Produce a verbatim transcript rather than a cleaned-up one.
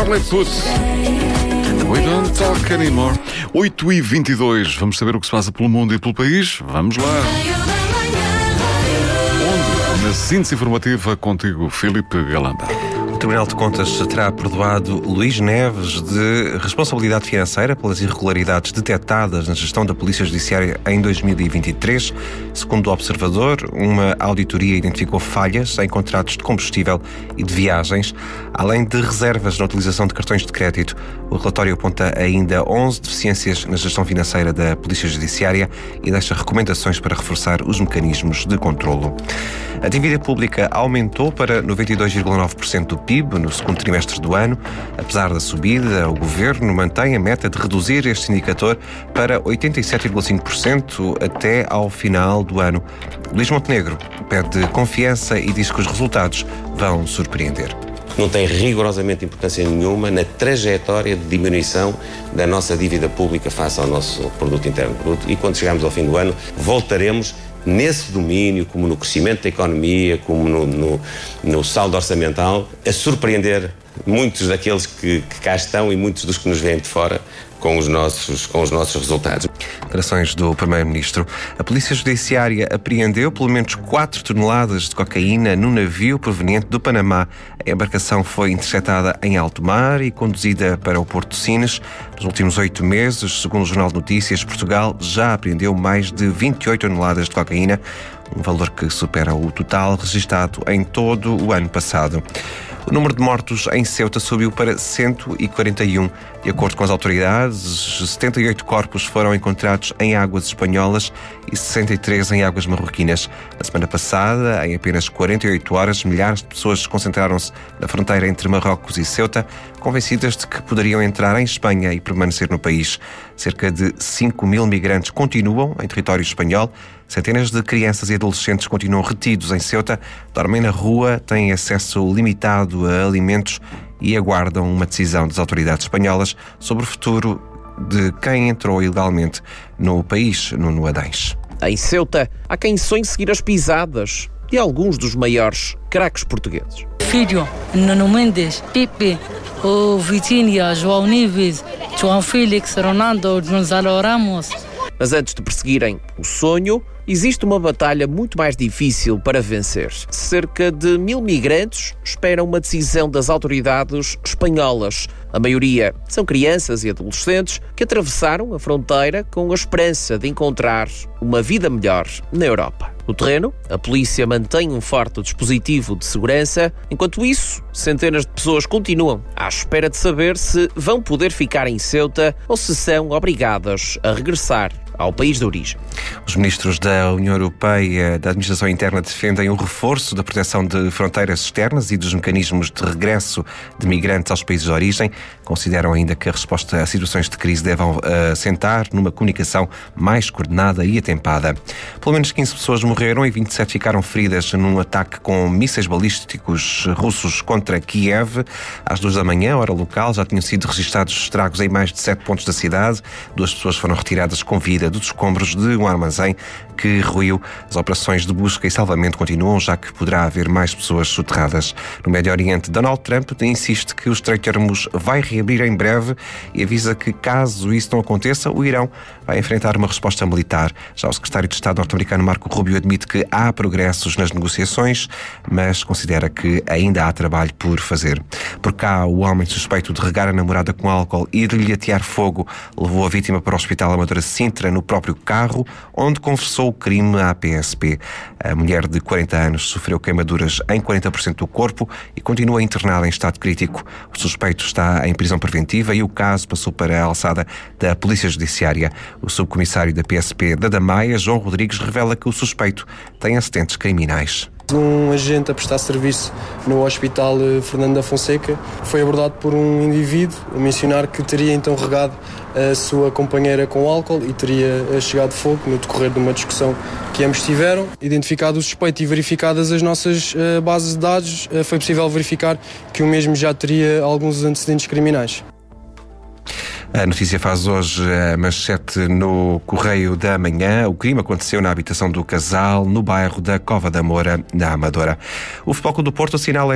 Chocolate Puss. We don't talk anymore. oito e vinte e dois. Vamos saber o que se passa pelo mundo e pelo país? Vamos lá. Onde? Na síntese informativa, contigo, Filipe Galamba. O Tribunal de Contas terá perdoado Luís Neves de responsabilidade financeira pelas irregularidades detectadas na gestão da Polícia Judiciária em dois mil e vinte e três. Segundo o Observador, uma auditoria identificou falhas em contratos de combustível e de viagens, além de reservas na utilização de cartões de crédito. O relatório aponta ainda onze deficiências na gestão financeira da Polícia Judiciária e deixa recomendações para reforçar os mecanismos de controlo. A dívida pública aumentou para noventa e dois vírgula nove por cento do P I B no segundo trimestre do ano. Apesar da subida, o Governo mantém a meta de reduzir este indicador para oitenta e sete vírgula cinco por cento até ao final do ano. Luís Montenegro pede confiança e diz que os resultados vão surpreender. Não tem rigorosamente importância nenhuma na trajetória de diminuição da nossa dívida pública face ao nosso produto interno bruto, e quando chegarmos ao fim do ano voltaremos nesse domínio, como no crescimento da economia, como no, no, no saldo orçamental, a surpreender muitos daqueles que, que cá estão e muitos dos que nos vêm de fora com os nossos, com os nossos resultados. Declarações do Primeiro-Ministro. A Polícia Judiciária apreendeu pelo menos quatro toneladas de cocaína num navio proveniente do Panamá. A embarcação foi interceptada em alto mar e conduzida para o Porto de Sines. Nos últimos oito meses, segundo o Jornal de Notícias, Portugal já apreendeu mais de vinte e oito toneladas de cocaína, um valor que supera o total registado em todo o ano passado. O número de mortos em Ceuta subiu para cento e quarenta e um. De acordo com as autoridades, setenta e oito corpos foram encontrados em águas espanholas e sessenta e três em águas marroquinas. Na semana passada, em apenas quarenta e oito horas, milhares de pessoas concentraram-se na fronteira entre Marrocos e Ceuta, convencidas de que poderiam entrar em Espanha e permanecer no país. Cerca de cinco mil migrantes continuam em território espanhol. Centenas de crianças e adolescentes continuam retidos em Ceuta, dormem na rua, têm acesso limitado a alimentos e aguardam uma decisão das autoridades espanholas sobre o futuro de quem entrou ilegalmente no país, no Adães. Em Ceuta, há quem sonhe seguir as pisadas de alguns dos maiores craques portugueses. Filho, Nuno Mendes, Pipe, o Vitinha, João Neves, João Félix, Ronaldo, Gonzalo Ramos. Mas antes de perseguirem o sonho, existe uma batalha muito mais difícil para vencer. Cerca de mil migrantes esperam uma decisão das autoridades espanholas. A maioria são crianças e adolescentes que atravessaram a fronteira com a esperança de encontrar uma vida melhor na Europa. No terreno, a polícia mantém um forte dispositivo de segurança. Enquanto isso, centenas de pessoas continuam à espera de saber se vão poder ficar em Ceuta ou se são obrigadas a regressar ao país de origem. Os ministros da União Europeia da Administração Interna defendem o reforço da proteção de fronteiras externas e dos mecanismos de regresso de migrantes aos países de origem. Consideram ainda que a resposta a situações de crise deve assentar numa comunicação mais coordenada e atempada. Pelo menos quinze pessoas morreram e vinte e sete ficaram feridas num ataque com mísseis balísticos russos contra Kiev. Às duas da manhã, hora local, já tinham sido registados estragos em mais de sete pontos da cidade. Duas pessoas foram retiradas com vida dos escombros de um armazém que ruiu. As operações de busca e salvamento continuam, já que poderá haver mais pessoas soterradas. No Médio Oriente, Donald Trump insiste que o Estreito de Hormuz vai reabrir em breve e avisa que, caso isso não aconteça, o Irão vai enfrentar uma resposta militar. Já o secretário de Estado norte-americano Marco Rubio admite que há progressos nas negociações, mas considera que ainda há trabalho por fazer. Por cá, o homem suspeito de regar a namorada com álcool e de lhe atear fogo levou a vítima para o Hospital Amadora de Sintra no próprio carro, onde confessou o crime à P S P. A mulher de quarenta anos sofreu queimaduras em quarenta por cento do corpo e continua internada em estado crítico. O suspeito está em prisão preventiva e o caso passou para a alçada da Polícia Judiciária. O subcomissário da P S P da Damaia, João Rodrigues, revela que o suspeito tem antecedentes criminais. Um agente a prestar serviço no Hospital Fernando da Fonseca foi abordado por um indivíduo a mencionar que teria então regado a sua companheira com álcool e teria chegado fogo no decorrer de uma discussão que ambos tiveram. Identificado o suspeito e verificadas as nossas uh, bases de dados, uh, foi possível verificar que o mesmo já teria alguns antecedentes criminais. A notícia faz hoje a manchete no Correio da Manhã. O crime aconteceu na habitação do casal, no bairro da Cova da Moura, na Amadora. O Futebol Clube do Porto assinala